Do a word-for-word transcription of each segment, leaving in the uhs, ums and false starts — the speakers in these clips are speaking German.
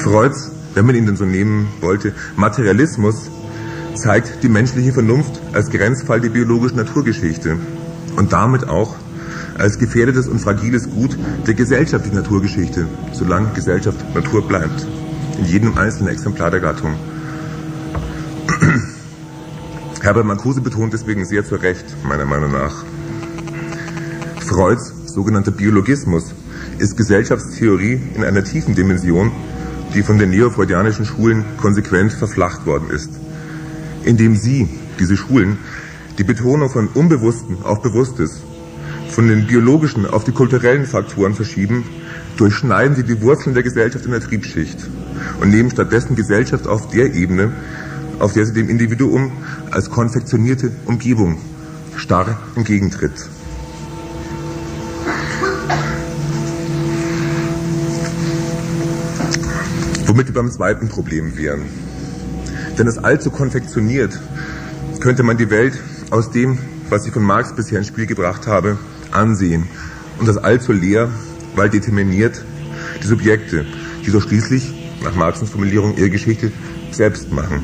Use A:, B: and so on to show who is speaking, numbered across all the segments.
A: Freuds, wenn man ihn denn so nehmen wollte, Materialismus zeigt die menschliche Vernunft als Grenzfall der biologischen Naturgeschichte und damit auch als gefährdetes und fragiles Gut der gesellschaftlichen Naturgeschichte, solange Gesellschaft Natur bleibt, in jedem einzelnen Exemplar der Gattung. Herbert Marcuse betont deswegen sehr zu Recht, meiner Meinung nach, Freuds sogenannter Biologismus ist Gesellschaftstheorie in einer tiefen Dimension, die von den neofreudianischen Schulen konsequent verflacht worden ist. Indem sie, diese Schulen, die Betonung von Unbewussten auf Bewusstes, von den biologischen auf die kulturellen Faktoren verschieben, durchschneiden sie die Wurzeln der Gesellschaft in der Triebschicht und nehmen stattdessen Gesellschaft auf der Ebene, auf der sie dem Individuum als konfektionierte Umgebung starr entgegentritt. Womit wir beim zweiten Problem wären. Denn es allzu konfektioniert könnte man die Welt aus dem, was ich von Marx bisher ins Spiel gebracht habe, ansehen. Und das allzu leer, weil determiniert die Subjekte, die so schließlich, nach Marxens Formulierung, ihre Geschichte selbst machen.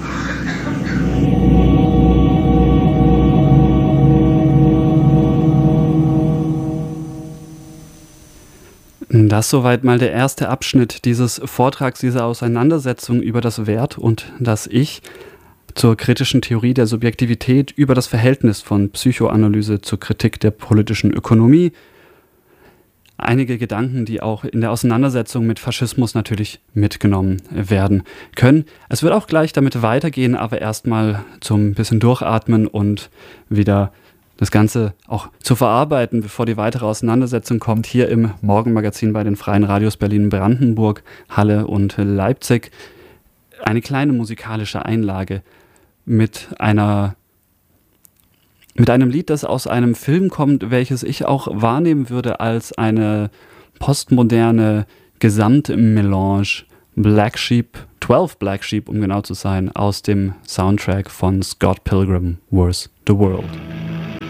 B: Das soweit mal der erste Abschnitt dieses Vortrags, dieser Auseinandersetzung über das Wert und das Ich zur kritischen Theorie der Subjektivität, über das Verhältnis von Psychoanalyse zur Kritik der politischen Ökonomie. Einige Gedanken, die auch in der Auseinandersetzung mit Faschismus natürlich mitgenommen werden können. Es wird auch gleich damit weitergehen, aber erstmal zum bisschen Durchatmen und wieder das Ganze auch zu verarbeiten, bevor die weitere Auseinandersetzung kommt, hier im Morgenmagazin bei den Freien Radios Berlin-Brandenburg, Halle und Leipzig. Eine kleine musikalische Einlage mit einer mit einem Lied, das aus einem Film kommt, welches ich auch wahrnehmen würde als eine postmoderne Gesamtmelange. Black Sheep, zwölf Black Sheep, um genau zu sein, aus dem Soundtrack von Scott Pilgrim versus. The World.